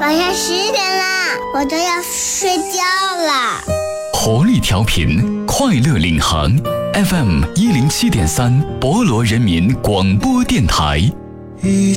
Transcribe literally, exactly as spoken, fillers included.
晚上十点啦，我都要睡觉了。 活力调频，快乐领航 F M 一零七点三，博罗人民广播电台。